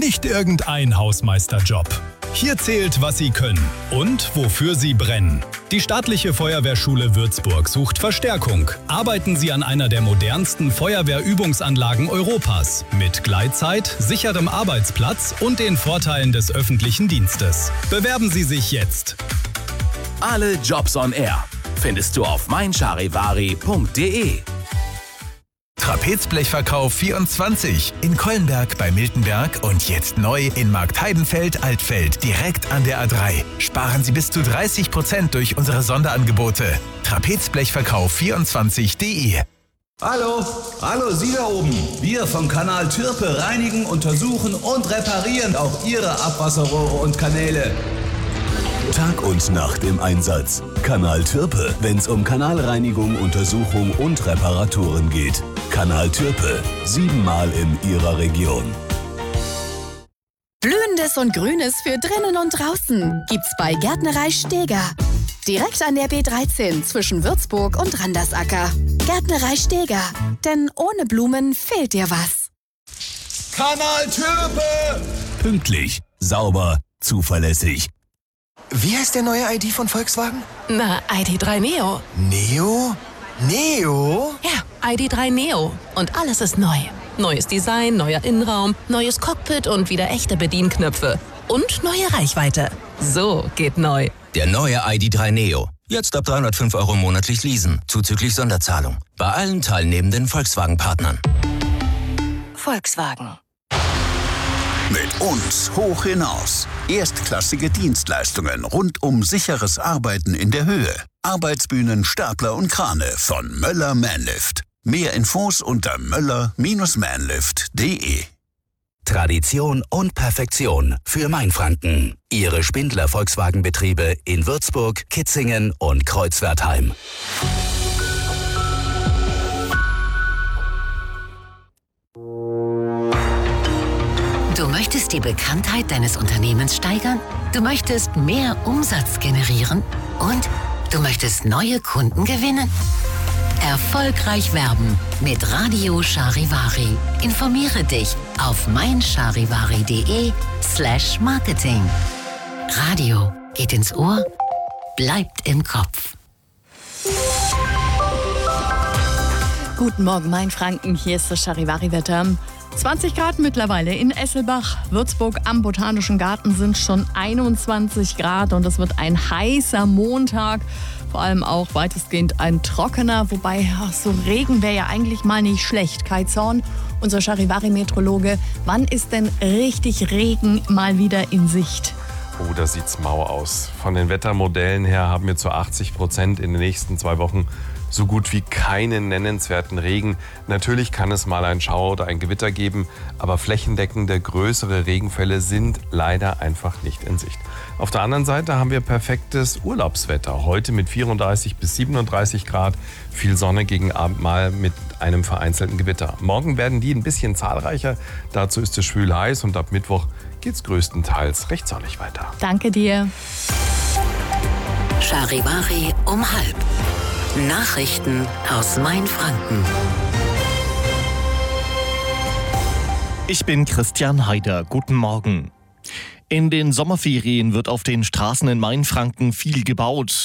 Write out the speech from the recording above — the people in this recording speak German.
Nicht irgendein Hausmeisterjob. Hier zählt, was Sie können und wofür Sie brennen. Die Staatliche Feuerwehrschule Würzburg sucht Verstärkung. Arbeiten Sie an einer der modernsten Feuerwehrübungsanlagen Europas. Mit Gleitzeit, sicherem Arbeitsplatz und den Vorteilen des öffentlichen Dienstes. Bewerben Sie sich jetzt. Alle Jobs on Air findest du auf meincharivari.de. Trapezblechverkauf 24 in Kollenberg bei Miltenberg und jetzt neu in Marktheidenfeld-Altfeld, direkt an der A3. Sparen Sie bis zu 30% durch unsere Sonderangebote. Trapezblechverkauf24.de. Hallo, Sie da oben. Wir vom Kanal Türpe reinigen, untersuchen und reparieren auch Ihre Abwasserrohre und Kanäle. Tag und Nacht im Einsatz. Kanal Türpe, wenn's um Kanalreinigung, Untersuchung und Reparaturen geht. Kanal Türpe, 7-mal in Ihrer Region. Blühendes und Grünes für drinnen und draußen gibt's bei Gärtnerei Steger. Direkt an der B13 zwischen Würzburg und Randersacker. Gärtnerei Steger, denn ohne Blumen fehlt dir was. Kanal Türpe! Pünktlich, sauber, zuverlässig. Wie heißt der neue ID von Volkswagen? Na, ID.3 Neo. Neo? Neo? Ja, ID.3 Neo. Und alles ist neu. Neues Design, neuer Innenraum, neues Cockpit und wieder echte Bedienknöpfe. Und neue Reichweite. So geht neu. Der neue ID.3 Neo. Jetzt ab 305 € monatlich leasen, zuzüglich Sonderzahlung. Bei allen teilnehmenden Volkswagen-Partnern. Volkswagen. Mit uns hoch hinaus. Erstklassige Dienstleistungen rund um sicheres Arbeiten in der Höhe. Arbeitsbühnen, Stapler und Krane von Möller Manlift. Mehr Infos unter möller-manlift.de. Tradition und Perfektion für Mainfranken. Ihre Spindler Volkswagen-Betriebe in Würzburg, Kitzingen und Kreuzwertheim. Du möchtest die Bekanntheit deines Unternehmens steigern? Du möchtest mehr Umsatz generieren? Und du möchtest neue Kunden gewinnen? Erfolgreich werben mit Radio Charivari. Informiere dich auf meincharivari.de/marketing. Radio geht ins Ohr, bleibt im Kopf. Guten Morgen, Mainfranken. Hier ist das Charivari-Wetter. 20 Grad mittlerweile in Esselbach. Würzburg am Botanischen Garten sind schon 21 Grad und es wird ein heißer Montag. Vor allem auch weitestgehend ein trockener, wobei so Regen wäre ja eigentlich mal nicht schlecht. Kai Zorn, unser Charivari-Meteorologe, wann ist denn richtig Regen mal wieder in Sicht? Oh, da sieht's mau aus. Von den Wettermodellen her haben wir zu 80% in den nächsten 2 Wochen so gut wie keinen nennenswerten Regen. Natürlich kann es mal ein Schauer oder ein Gewitter geben, aber flächendeckende größere Regenfälle sind leider einfach nicht in Sicht. Auf der anderen Seite haben wir perfektes Urlaubswetter. Heute mit 34 bis 37 Grad, viel Sonne gegen Abend mal mit einem vereinzelten Gewitter. Morgen werden die ein bisschen zahlreicher, dazu ist es schwül heiß und ab Mittwoch geht's größtenteils recht sonnig weiter. Danke dir. Charivari um 12:30. Nachrichten aus Mainfranken. Ich bin Christian Haider. Guten Morgen. In den Sommerferien wird auf den Straßen in Mainfranken viel gebaut.